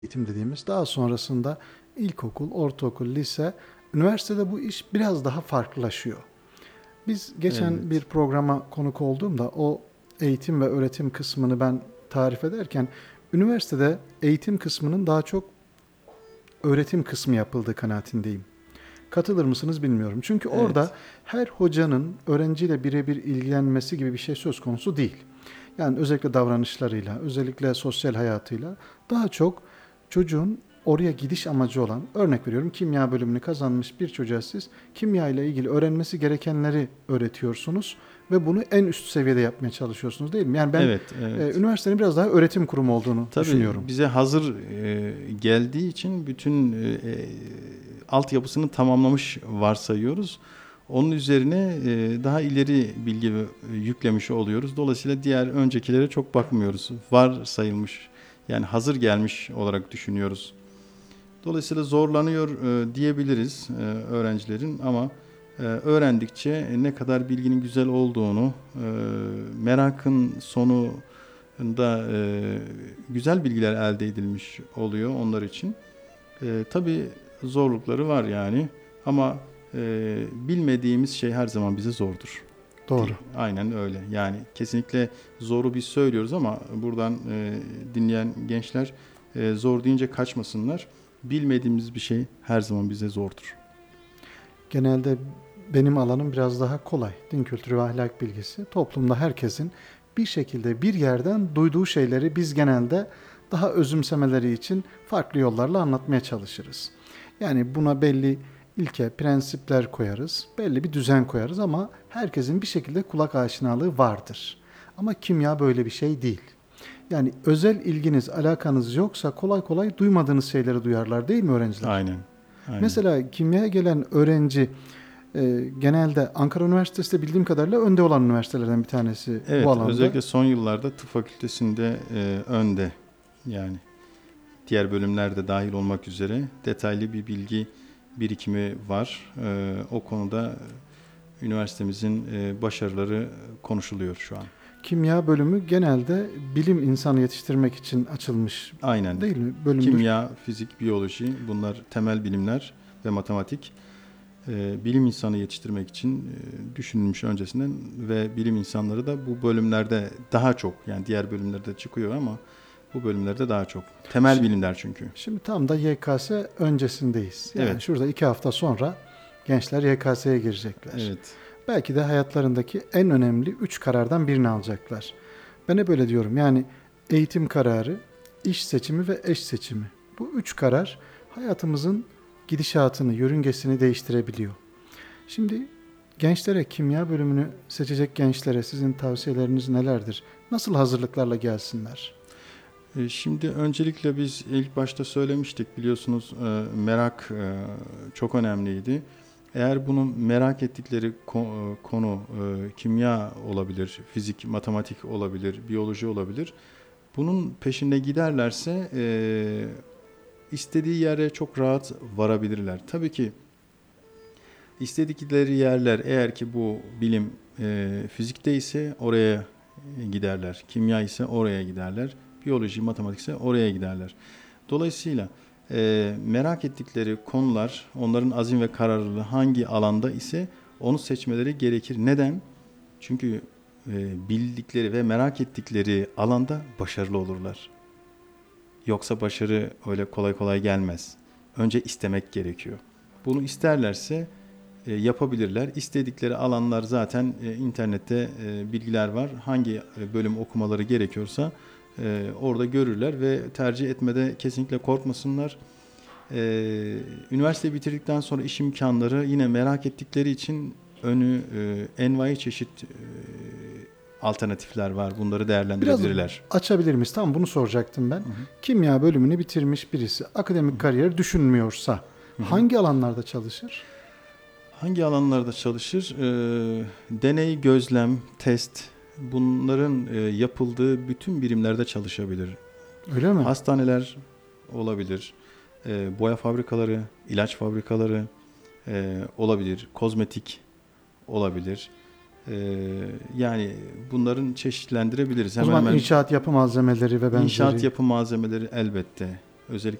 eğitim dediğimiz, daha sonrasında ilkokul, ortaokul, lise, üniversitede bu iş biraz daha farklılaşıyor. Biz geçen bir Evet. programa konuk olduğumda o eğitim ve öğretim kısmını ben tarif ederken üniversitede eğitim kısmının daha çok öğretim kısmı yapıldığı kanaatindeyim. Katılır mısınız bilmiyorum. Çünkü orada Evet. her hocanın öğrenciyle birebir ilgilenmesi gibi bir şey söz konusu değil. Yani özellikle davranışlarıyla, özellikle sosyal hayatıyla daha çok çocuğun oraya gidiş amacı olan, örnek veriyorum, kimya bölümünü kazanmış bir çocuğa siz kimya ile ilgili öğrenmesi gerekenleri öğretiyorsunuz ve bunu en üst seviyede yapmaya çalışıyorsunuz, değil mi? Yani ben Evet. Evet. üniversitenin biraz daha öğretim kurumu olduğunu Tabii düşünüyorum. bize hazır geldiği için bütün altyapısını tamamlamış varsayıyoruz. Onun üzerine daha ileri bilgi yüklemiş oluyoruz. Dolayısıyla diğer öncekilere çok bakmıyoruz. Var sayılmış, yani hazır gelmiş olarak düşünüyoruz. Dolayısıyla zorlanıyor diyebiliriz öğrencilerin, ama öğrendikçe ne kadar bilginin güzel olduğunu, merakın sonunda güzel bilgiler elde edilmiş oluyor onlar için. Tabii zorlukları var yani, ama bilmediğimiz şey her zaman bize zordur. Doğru. Aynen öyle. Yani kesinlikle zoru biz söylüyoruz, ama buradan dinleyen gençler zor deyince kaçmasınlar. Bilmediğimiz bir şey her zaman bize zordur. Genelde benim alanım biraz daha kolay. Din kültürü ve ahlak bilgisi. Toplumda herkesin bir şekilde bir yerden duyduğu şeyleri biz genelde daha özümsemeleri için farklı yollarla anlatmaya çalışırız. Yani buna belli ilke, prensipler koyarız, belli bir düzen koyarız ama herkesin bir şekilde kulak aşinalığı vardır. Ama kimya böyle bir şey değil. Yani özel ilginiz, alakanız yoksa kolay kolay duymadığınız şeyleri duyarlar, değil mi öğrenciler? Aynen. Aynen. Mesela kimyaya gelen öğrenci genelde Ankara Üniversitesi de bildiğim kadarıyla önde olan üniversitelerden bir tanesi bu Evet, alanda. özellikle son yıllarda tıp fakültesinde önde. Yani diğer bölümler de dahil olmak üzere detaylı bir bilgi birikimi var. O konuda üniversitemizin başarıları konuşuluyor şu an. Kimya bölümü genelde bilim insanı yetiştirmek için açılmış, Aynen. değil mi? Bölümdür. Kimya, fizik, biyoloji, bunlar temel bilimler ve matematik. Bilim insanı yetiştirmek için düşünülmüş öncesinden, ve bilim insanları da bu bölümlerde daha çok, yani diğer bölümlerde çıkıyor ama bu bölümlerde daha çok. Temel Şi- bilimler çünkü. Şimdi tam da YKS öncesindeyiz. Yani Evet, şurada 2 hafta sonra gençler YKS'ye girecekler. evet. Belki de hayatlarındaki en önemli 3 karardan birini alacaklar. Ben hep böyle diyorum. Yani eğitim kararı, iş seçimi ve eş seçimi. Bu 3 karar hayatımızın gidişatını, yörüngesini değiştirebiliyor. Şimdi gençlere, kimya bölümünü seçecek gençlere sizin tavsiyeleriniz nelerdir? Nasıl hazırlıklarla gelsinler? Şimdi öncelikle biz ilk başta söylemiştik, biliyorsunuz, merak çok önemliydi. Eğer bunu merak ettikleri konu kimya olabilir, fizik, matematik olabilir, biyoloji olabilir. Bunun peşinde giderlerse istediği yere çok rahat varabilirler. Tabii ki istedikleri yerler, eğer ki bu bilim fizikte ise oraya giderler. Kimya ise oraya giderler. Biyoloji, matematik ise oraya giderler. Dolayısıyla merak ettikleri konular, onların azim ve kararlılığı hangi alanda ise onu seçmeleri gerekir. Neden? Çünkü bildikleri ve merak ettikleri alanda başarılı olurlar. Yoksa başarı öyle kolay kolay gelmez. Önce istemek gerekiyor. Bunu isterlerse yapabilirler. İstedikleri alanlar zaten internette bilgiler var. Hangi bölüm okumaları gerekiyorsa orada görürler ve tercih etmede kesinlikle korkmasınlar. Üniversite bitirdikten sonra iş imkanları yine merak ettikleri için önü envai çeşit alternatifler var. Bunları Biraz değerlendirebilirler. açabilir miyiz? Tam bunu soracaktım ben. Hı hı. Kimya bölümünü bitirmiş birisi akademik kariyer düşünmüyorsa Hı hı. hangi alanlarda çalışır? Hangi alanlarda çalışır? Deney, gözlem, test, bunların yapıldığı bütün birimlerde çalışabilir. Öyle mi? Hastaneler olabilir, boya fabrikaları, ilaç fabrikaları olabilir, kozmetik olabilir. Yani bunların çeşitlendirebiliriz. O Hemen zaman hemen inşaat yapı malzemeleri ve inşaat benzeri. yapı malzemeleri elbette. özellikle